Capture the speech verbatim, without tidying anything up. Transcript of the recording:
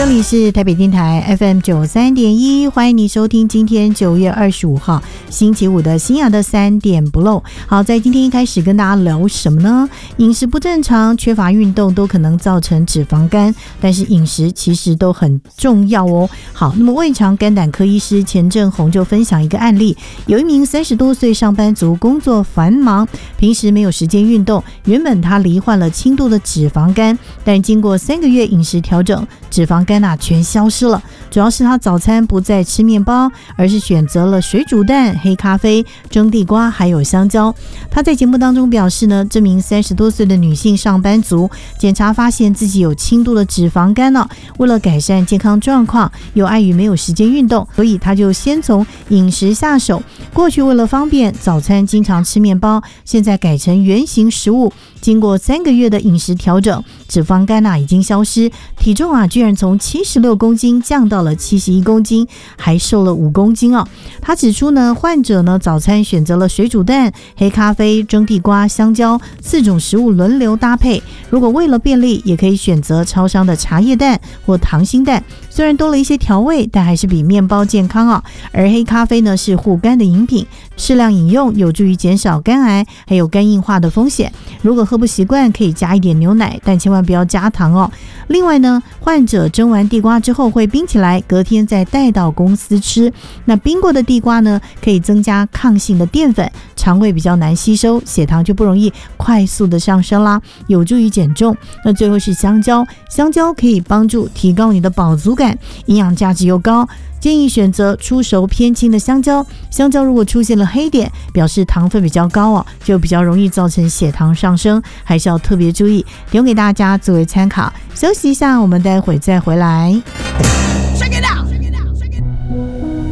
这里是台北电台 F M 九十三点一，欢迎你收听今天九月二十五号星期五的新雅的三点不漏。好，在今天一开始跟大家聊什么呢？饮食不正常、缺乏运动都可能造成脂肪肝，但是饮食其实都很重要哦。好，那么胃肠肝胆科医师钱正宏就分享一个案例，有一名三十多岁上班族，工作繁忙，平时没有时间运动，原本他罹患了轻度的脂肪肝，但经过三个月饮食调整，脂肪肝啊全消失了。主要是他早餐不再吃面包，而是选择了水煮蛋、黑咖啡、蒸地瓜还有香蕉。他在节目当中表示呢，这名三十多岁的女性上班族检查发现自己有轻度的脂肪肝了，为了改善健康状况，又碍于没有时间运动，所以他就先从饮食下手。过去为了方便，早餐经常吃面包，现在改成原型食物。经过三个月的饮食调整，脂肪肝啊已经消失，体重啊居然从七十六公斤降到了七十一公斤，还瘦了五公斤哦。他指出呢，患者呢早餐选择了水煮蛋、黑咖啡、蒸地瓜、香蕉四种食物轮流搭配。如果为了便利，也可以选择超商的茶叶蛋或溏心蛋，虽然多了一些调味，但还是比面包健康啊。而黑咖啡呢是护肝的饮品，适量饮用有助于减少肝癌还有肝硬化的风险。如果喝不习惯，可以加一点牛奶，但千万不要加糖哦。另外呢，患者蒸完地瓜之后会冰起来，隔天再带到公司吃。那冰过的地瓜呢，可以增加抗性的淀粉，肠胃比较难吸收，血糖就不容易快速的上升啦，有助于减重。那最后是香蕉，香蕉可以帮助提高你的饱足感，营养价值又高。建议选择出熟偏轻的香蕉，香蕉如果出现了黑点，表示糖分比较高哦，就比较容易造成血糖上升，还是要特别注意，留给大家作为参考。休息一下，我们待会再回来。